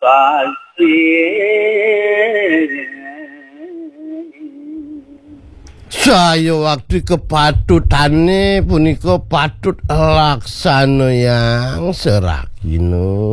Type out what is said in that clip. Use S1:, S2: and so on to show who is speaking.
S1: Saya waktu kepatutane punika patut laksana yang Serakino.